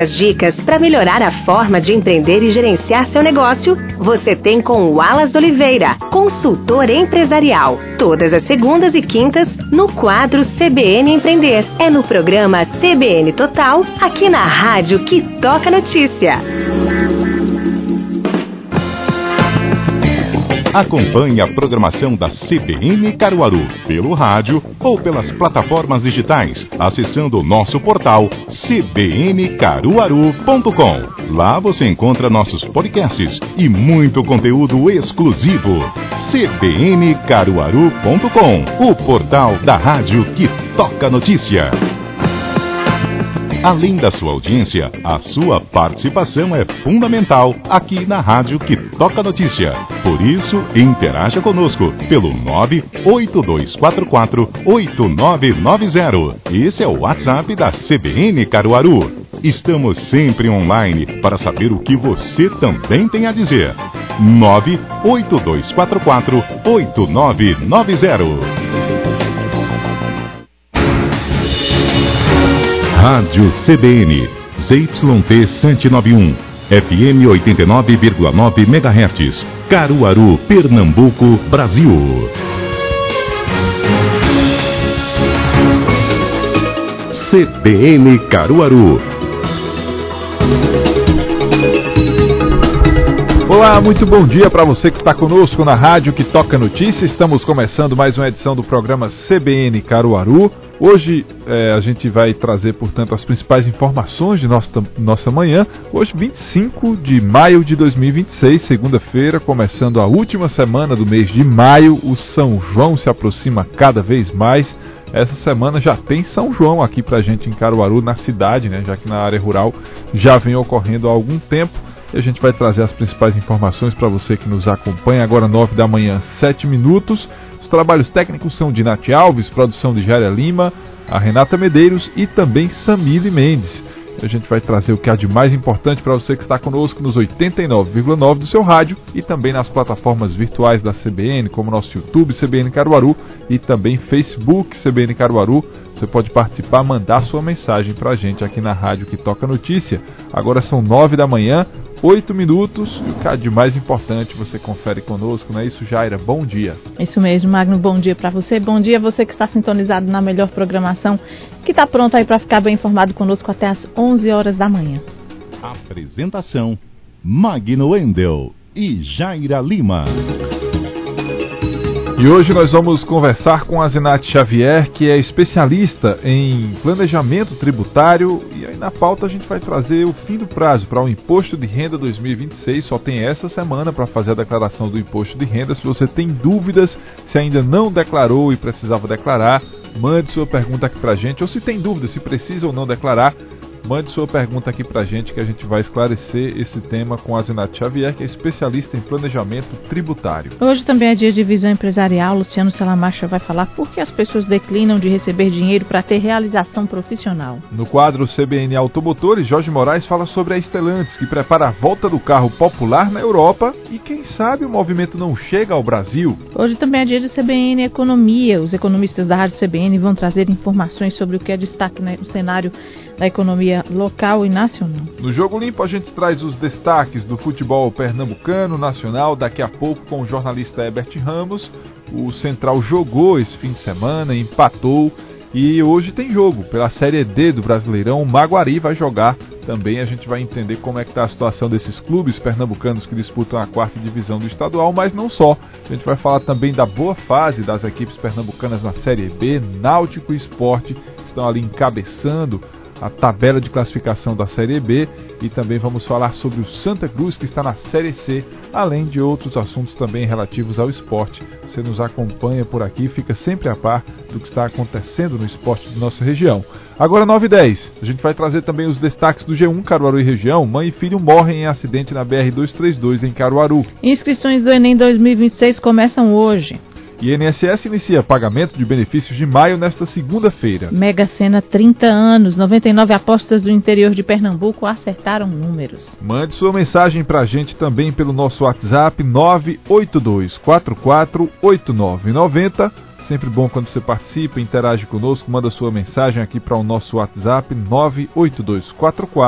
As dicas para melhorar a forma de empreender e gerenciar seu negócio, você tem com o Wallace Oliveira, consultor empresarial. Todas as segundas e quintas, no quadro CBN Empreender. É no programa CBN Total, aqui na rádio que toca notícia. Acompanhe a programação da CBN Caruaru pelo rádio ou pelas plataformas digitais, acessando o nosso portal cbncaruaru.com. Lá você encontra nossos podcasts e muito conteúdo exclusivo. cbncaruaru.com, o portal da rádio que toca notícia. Além da sua audiência, a sua participação é fundamental aqui na Rádio que Toca Notícia. Por isso, interaja conosco pelo 982448990. Esse é o WhatsApp da CBN Caruaru. Estamos sempre online para saber o que você também tem a dizer. 982448990. Rádio CBN, ZYT 191, FM 89,9 MHz, Caruaru, Pernambuco, Brasil. CBN Caruaru. Olá, muito bom dia para você que está conosco na Rádio que Toca Notícia. Estamos começando mais uma edição do programa CBN Caruaru. Hoje a gente vai trazer, portanto, as principais informações de nossa manhã. Hoje, 25 de maio de 2026, segunda-feira, começando a última semana do mês de maio. O São João se aproxima cada vez mais. Essa semana já tem São João aqui pra gente em Caruaru, na cidade, né? Já que na área rural já vem ocorrendo há algum tempo. E a gente vai trazer as principais informações para você que nos acompanha. Agora 9 da manhã, 7 minutos. Os trabalhos técnicos são de Nath Alves, produção de Jária Lima, a Renata Medeiros e também Samile Mendes. A gente vai trazer o que há de mais importante para você que está conosco nos 89,9 do seu rádio e também nas plataformas virtuais da CBN, como nosso YouTube CBN Caruaru e também Facebook CBN Caruaru. Você pode participar, mandar sua mensagem para a gente aqui na Rádio que Toca Notícia. Agora são 9 da manhã, 8 minutos, e o que há de mais importante você confere conosco, não é isso, Jaira? Bom dia. Isso mesmo, Magno, bom dia para você. Bom dia você que está sintonizado na melhor programação, que está pronto aí para ficar bem informado conosco até às 11 horas da manhã. Apresentação, Magno Wendel e Jaira Lima. E hoje nós vamos conversar com a Zenate Xavier, que é especialista em planejamento tributário, e aí na pauta a gente vai trazer o fim do prazo para o Imposto de Renda 2026. Só tem essa semana para fazer a declaração do Imposto de Renda. Se você tem dúvidas, se ainda não declarou e precisava declarar, mande sua pergunta aqui para a gente, ou se tem dúvida se precisa ou não declarar, mande sua pergunta aqui pra gente que a gente vai esclarecer esse tema com a Zenate Xavier, que é especialista em planejamento tributário. Hoje também é dia de visão empresarial. Luciano Salamacha vai falar por que as pessoas declinam de receber dinheiro para ter realização profissional. No quadro CBN Automotores, Jorge Moraes fala sobre a Stellantis, que prepara a volta do carro popular na Europa e quem sabe o movimento não chega ao Brasil. Hoje também é dia de CBN Economia. Os economistas da Rádio CBN vão trazer informações sobre o que é destaque no cenário da economia local e nacional. No Jogo Limpo a gente traz os destaques do futebol pernambucano, nacional, daqui a pouco com o jornalista Herbert Ramos. O Central jogou esse fim de semana, empatou e hoje tem jogo pela Série D do Brasileirão. O Maguari vai jogar também. A gente vai entender como é que está a situação desses clubes pernambucanos que disputam a 4ª divisão do estadual, mas não só. A gente vai falar também da boa fase das equipes pernambucanas na Série B. Náutico e Sport estão ali encabeçando a tabela de classificação da Série B, e também vamos falar sobre o Santa Cruz, que está na Série C, além de outros assuntos também relativos ao esporte. Você nos acompanha por aqui, fica sempre a par do que está acontecendo no esporte de nossa região. Agora 9h10, a gente vai trazer também os destaques do G1 Caruaru e região. Mãe e filho morrem em acidente na BR-232 em Caruaru. Inscrições do Enem 2026 começam hoje. INSS inicia pagamento de benefícios de maio nesta segunda-feira. Mega Sena 30 anos, 99 apostas do interior de Pernambuco acertaram números. Mande sua mensagem pra gente também pelo nosso WhatsApp 982448990. Sempre bom quando você participa, interage conosco, manda sua mensagem aqui para o nosso WhatsApp 98244